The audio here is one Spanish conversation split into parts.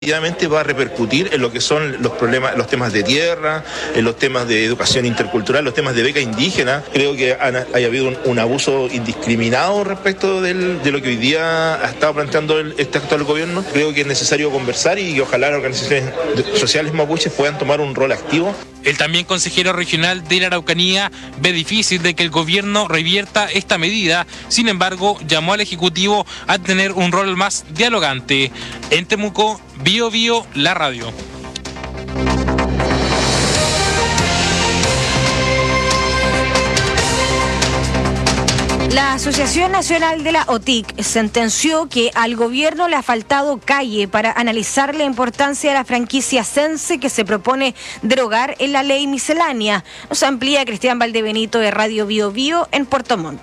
Efectivamente va a repercutir en lo que son los problemas, los temas de tierra, en los temas de educación intercultural, los temas de beca indígena. Creo que haya habido un abuso indiscriminado respecto de lo que hoy día ha estado planteando este actual gobierno. Creo que es necesario conversar y que ojalá las organizaciones sociales mapuches puedan tomar un rol activo. El también consejero regional de la Araucanía ve difícil de que el gobierno revierta esta medida. Sin embargo, llamó al Ejecutivo a tener un rol más dialogante. En Temuco, Bio Bio, la radio. La Asociación Nacional de la OTIC sentenció que al gobierno le ha faltado calle para analizar la importancia de la franquicia Sense que se propone derogar en la ley miscelánea. Nos amplía Cristian Valdebenito de Radio Bio Bio en Puerto Montt.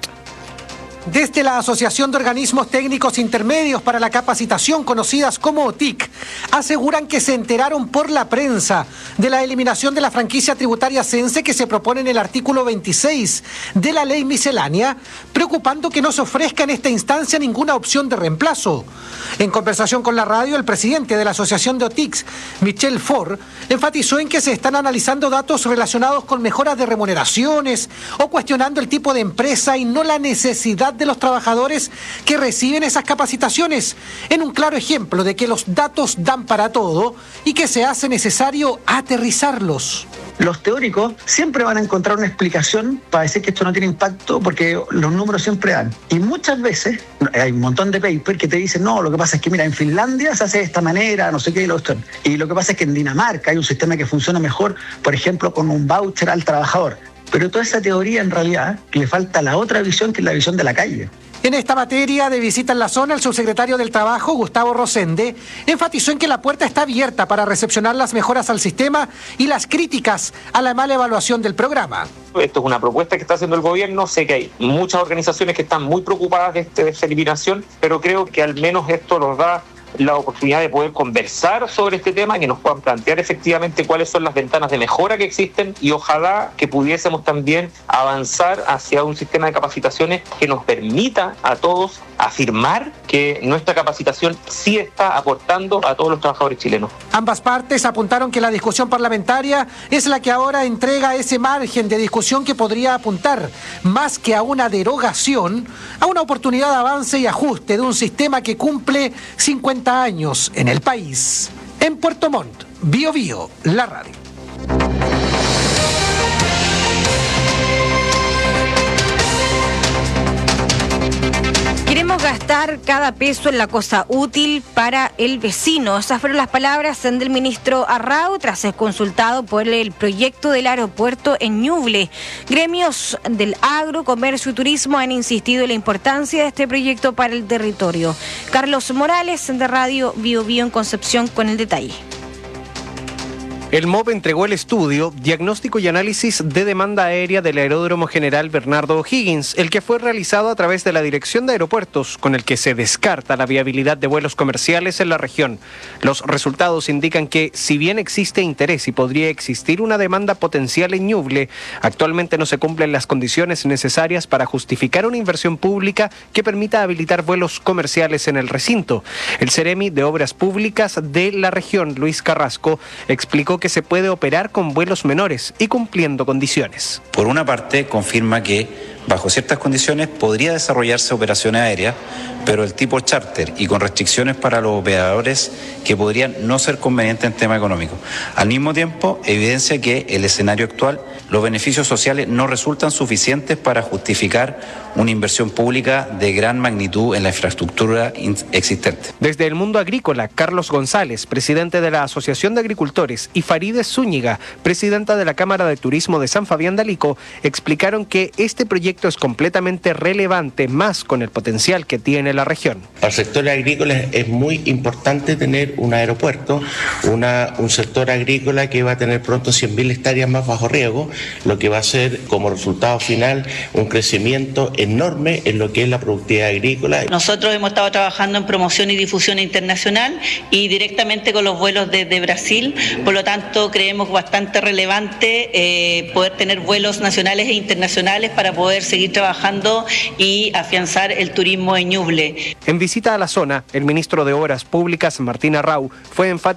Desde la Asociación de Organismos Técnicos Intermedios para la Capacitación, conocidas como OTIC, aseguran que se enteraron por la prensa de la eliminación de la franquicia tributaria Sense que se propone en el artículo 26 de la ley miscelánea, preocupando que no se ofrezca en esta instancia ninguna opción de reemplazo. En conversación con la radio, el presidente de la Asociación de OTIC, Michel Ford, enfatizó en que se están analizando datos relacionados con mejoras de remuneraciones o cuestionando el tipo de empresa y no la necesidad de los trabajadores que reciben esas capacitaciones, en un claro ejemplo de que los datos dan para todo y que se hace necesario aterrizarlos. Los teóricos siempre van a encontrar una explicación para decir que esto no tiene impacto porque los números siempre dan. Y muchas veces hay un montón de papers que te dicen, no, lo que pasa es que mira, en Finlandia se hace de esta manera, no sé qué, y lo que pasa es que en Dinamarca hay un sistema que funciona mejor, por ejemplo, con un voucher al trabajador. Pero toda esa teoría en realidad le falta la otra visión, que es la visión de la calle. En esta materia de visita en la zona, el subsecretario del Trabajo, Gustavo Rosende, enfatizó en que la puerta está abierta para recepcionar las mejoras al sistema y las críticas a la mala evaluación del programa. Esto es una propuesta que está haciendo el gobierno. Sé que hay muchas organizaciones que están muy preocupadas de esta eliminación, pero creo que al menos esto nos da la oportunidad de poder conversar sobre este tema, que nos puedan plantear efectivamente cuáles son las ventanas de mejora que existen y ojalá que pudiésemos también avanzar hacia un sistema de capacitaciones que nos permita a todos afirmar que nuestra capacitación sí está aportando a todos los trabajadores chilenos. Ambas partes apuntaron que la discusión parlamentaria es la que ahora entrega ese margen de discusión que podría apuntar, más que a una derogación, a una oportunidad de avance y ajuste de un sistema que cumple 50 años en el país. En Puerto Montt, Bio Bio, la radio. Queremos gastar cada peso en la cosa útil para el vecino. Esas fueron las palabras del ministro Arrau tras ser consultado por el proyecto del aeropuerto en Ñuble. Gremios del agro, comercio y turismo han insistido en la importancia de este proyecto para el territorio. Carlos Morales, de Radio Bio Bio en Concepción, con el detalle. El MOB entregó el estudio, diagnóstico y análisis de demanda aérea del Aeródromo General Bernardo O'Higgins, el que fue realizado a través de la Dirección de Aeropuertos, con el que se descarta la viabilidad de vuelos comerciales en la región. Los resultados indican que, si bien existe interés y podría existir una demanda potencial en Ñuble, actualmente no se cumplen las condiciones necesarias para justificar una inversión pública que permita habilitar vuelos comerciales en el recinto. El Seremi de Obras Públicas de la región, Luis Carrasco, explicó que se puede operar con vuelos menores y cumpliendo condiciones. Por una parte, confirma que bajo ciertas condiciones podría desarrollarse operaciones aéreas, pero el tipo charter y con restricciones para los operadores que podrían no ser convenientes en tema económico. Al mismo tiempo, evidencia que el escenario actual, los beneficios sociales no resultan suficientes para justificar una inversión pública de gran magnitud en la infraestructura existente. Desde el mundo agrícola, Carlos González, presidente de la Asociación de Agricultores, y Farideh Zúñiga, presidenta de la Cámara de Turismo de San Fabián de Alico, explicaron que este proyecto es completamente relevante, más con el potencial que tiene la región. Para el sector agrícola es muy importante tener un aeropuerto, un sector agrícola que va a tener pronto 100.000 hectáreas más bajo riego, lo que va a ser como resultado final un crecimiento enorme en lo que es la productividad agrícola. Nosotros hemos estado trabajando en promoción y difusión internacional y directamente con los vuelos desde Brasil, por lo tanto creemos bastante relevante poder tener vuelos nacionales e internacionales para poder seguir trabajando y afianzar el turismo en Ñuble. En visita a la zona, el ministro de Obras Públicas, Martín Arrau, fue enfático